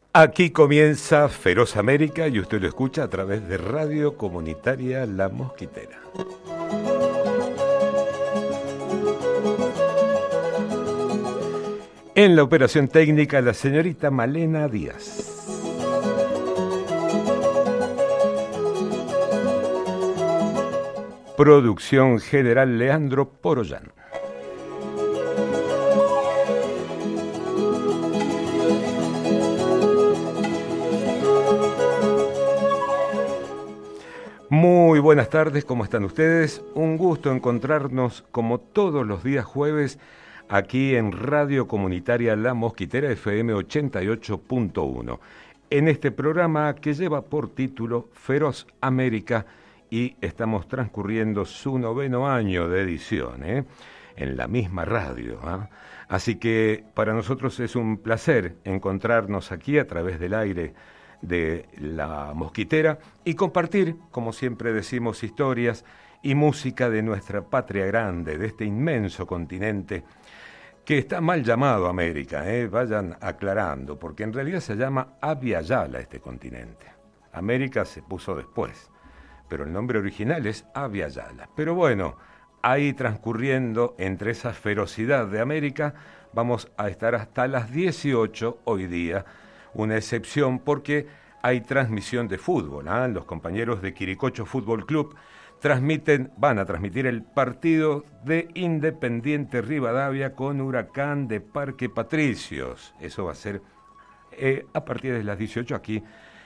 Aquí comienza Feroz América y usted lo escucha a través de Radio Comunitaria La Mosquitera. En la operación técnica, la señorita Malena Díaz. Producción general Leandro Porollán. Muy buenas tardes, ¿cómo están ustedes? Un gusto encontrarnos como todos los días jueves aquí en Radio Comunitaria La Mosquitera FM 88.1. En este programa que lleva por título Feroz América y estamos transcurriendo su 9º año de edición, en la misma radio. Así que para nosotros es un placer encontrarnos aquí a través del aire de La Mosquitera y compartir, como siempre decimos, historias y música de nuestra patria grande, de este inmenso continente que está mal llamado América, vayan aclarando, porque en realidad se llama Abya Yala este continente. América se puso después, pero el nombre original es Abya Yala. Pero bueno, ahí transcurriendo entre esa ferocidad de América, vamos a estar hasta las 18 hoy día. Una excepción porque hay transmisión de fútbol. Los compañeros de Quiricocho Fútbol Club van a transmitir el partido de Independiente Rivadavia con Huracán de Parque Patricios. Eso va a ser a partir de las 18 aquí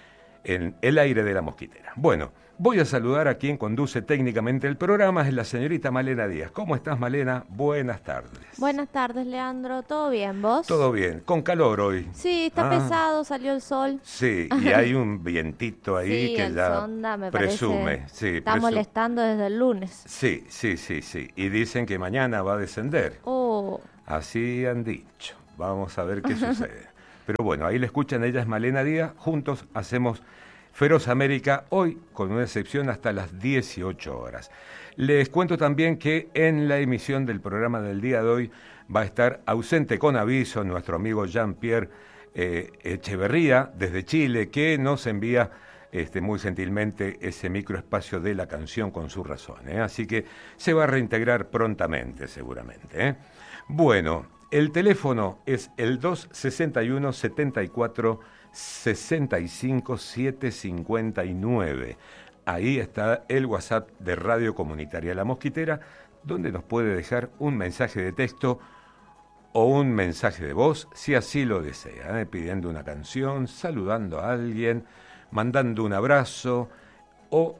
en el aire de La Mosquitera. Bueno, voy a saludar a quien conduce técnicamente el programa, es la señorita Malena Díaz. ¿Cómo estás, Malena? Buenas tardes. Buenas tardes, Leandro. ¿Todo bien, vos? Todo bien, con calor hoy. Sí, está pesado, salió el sol. Sí, y hay un vientito ahí sí, que ya sonda, me presume. Sí, está molestando desde el lunes. Sí. Y dicen que mañana va a descender. Oh. Así han dicho. Vamos a ver qué sucede. Pero bueno, ahí la escuchan, ella es Malena Díaz. Juntos hacemos Feroz América, hoy con una excepción hasta las 18 horas. Les cuento también que en la emisión del programa del día de hoy va a estar ausente con aviso nuestro amigo Jean-Pierre Echeverría desde Chile, que nos envía muy gentilmente ese microespacio de la canción con su razón. Así que se va a reintegrar prontamente, seguramente. Bueno, el teléfono es el 261 74 65 759. Ahí está el WhatsApp de Radio Comunitaria La Mosquitera, donde nos puede dejar un mensaje de texto o un mensaje de voz, si así lo desea, pidiendo una canción, saludando a alguien, mandando un abrazo o,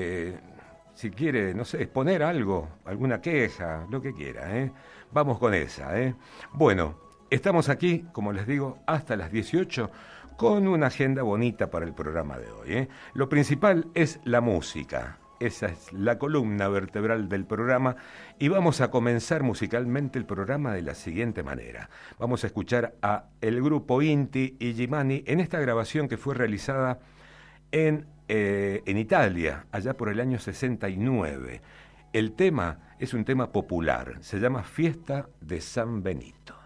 si quiere, no sé, exponer algo, alguna queja, lo que quiera. Vamos con esa. Bueno, estamos aquí, como les digo, hasta las 18 con una agenda bonita para el programa de hoy. Lo principal es la música. Esa es la columna vertebral del programa y vamos a comenzar musicalmente el programa de la siguiente manera. Vamos a escuchar a el grupo Inti y Gimani en esta grabación que fue realizada en Italia, allá por el año 69. El tema es un tema popular, se llama Fiesta de San Benito.